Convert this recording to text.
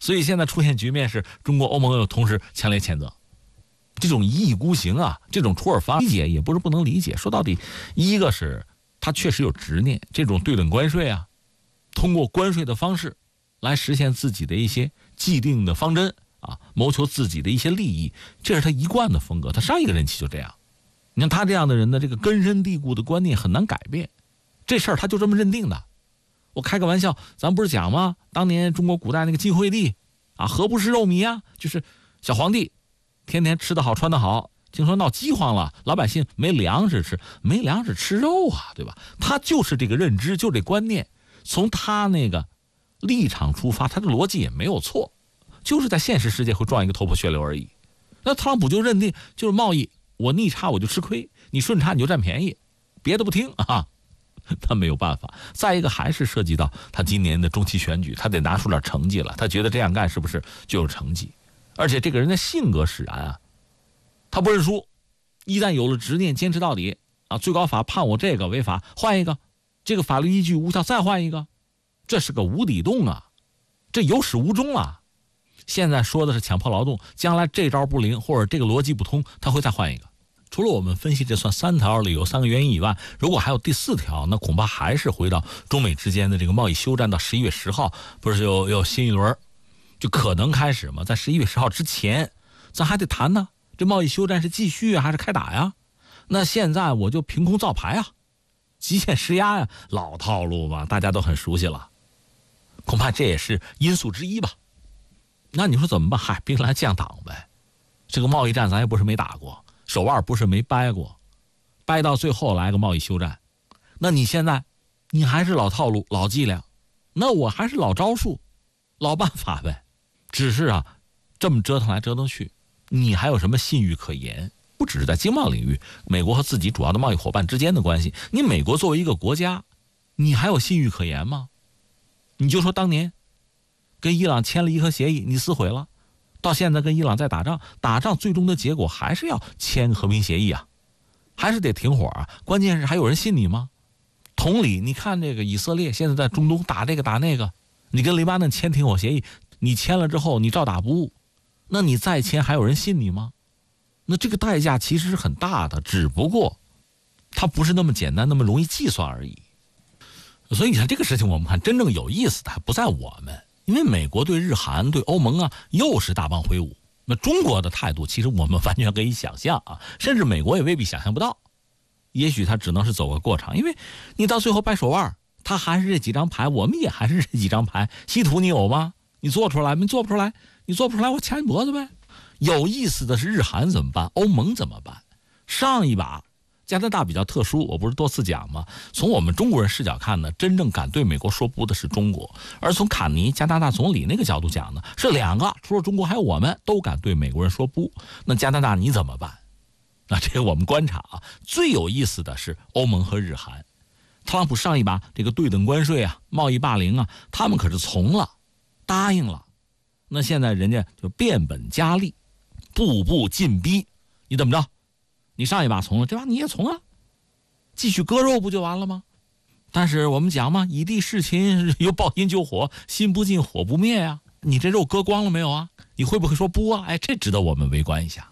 所以现在出现局面是中国、欧盟又同时强烈谴责。这种一意孤行啊，这种出尔反尔，理解也不是不能理解。说到底，一个是他确实有执念，这种对等关税啊，通过关税的方式来实现自己的一些既定的方针啊，谋求自己的一些利益，这是他一贯的风格。他上一个任期就这样。你看他这样的人的这个根深蒂固的观念很难改变，这事儿他就这么认定的。我开个玩笑，咱不是讲吗？当年中国古代那个晋惠帝啊，何不食肉糜啊？就是小皇帝天天吃得好穿得好，听说闹饥荒了，老百姓没粮食吃，没粮食吃肉啊，对吧？他就是这个认知，就这观念，从他那个立场出发，他的逻辑也没有错，就是在现实世界会撞一个头破血流而已。那特朗普就认定就是贸易，我逆差我就吃亏，你顺差你就占便宜，别的不听啊，他没有办法。再一个还是涉及到他今年的中期选举，他得拿出点成绩了，他觉得这样干是不是就有成绩？而且这个人的性格使然啊，他不认输，一旦有了执念坚持到底啊，最高法判我这个违法，换一个，这个法律依据无效再换一个，这是个无底洞啊，这有始无终啊。现在说的是强迫劳动，将来这招不灵或者这个逻辑不通，他会再换一个。除了我们分析这算3条里有3个原因以外，如果还有第4条，那恐怕还是回到中美之间的这个贸易休战。到11月10号不是有新一轮就可能开始吗？在11月10号之前咱还得谈呢，这贸易休战是继续还是开打呀？那现在我就凭空造牌啊，极限施压呀，老套路嘛，大家都很熟悉了，恐怕这也是因素之一吧。那你说怎么办？嗨，兵来将挡呗。这个贸易战咱也不是没打过，手腕不是没掰过，掰到最后来个贸易休战。那你现在你还是老套路老伎俩，那我还是老招数老办法呗。只是啊，这么折腾来折腾去，你还有什么信誉可言？不只是在经贸领域，美国和自己主要的贸易伙伴之间的关系，你美国作为一个国家，你还有信誉可言吗？你就说当年跟伊朗签了伊核协议，你撕毁了，到现在跟伊朗在打仗，最终的结果还是要签和平协议啊，还是得停火啊。关键是还有人信你吗？同理，你看这个以色列现在在中东打这个打那个，你跟黎巴嫩签停火协议，你签了之后你照打不误，那你再签还有人信你吗？那这个代价其实是很大的，只不过它不是那么简单那么容易计算而已。所以你看这个事情，我们看真正有意思的还不在我们，因为美国对日韩对欧盟啊又是大棒挥舞，那中国的态度其实我们完全可以想象啊，甚至美国也未必想象不到，也许他只能是走个过场，因为你到最后掰手腕，他还是这几张牌，我们也还是这几张牌，稀土你有吗？你做出来没？做不出来，你做不出来我掐你脖子呗。有意思的是日韩怎么办，欧盟怎么办？上一把加拿大比较特殊，我不是多次讲吗？从我们中国人视角看呢，真正敢对美国说不的是中国，而从坎尼加拿大总理那个角度讲呢，是2个，除了中国还有我们都敢对美国人说不。那加拿大你怎么办？那这个我们观察啊，最有意思的是欧盟和日韩。特朗普上一把这个对等关税啊，贸易霸凌啊，他们可是从了，答应了。那现在人家就变本加厉，步步进逼。你怎么着？你上一把从了，这把你也从啊，继续割肉不就完了吗？但是我们讲嘛，以地事亲，又抱薪救火，心不进火不灭啊。你这肉割光了没有啊？你会不会说不啊？哎，这值得我们围观一下。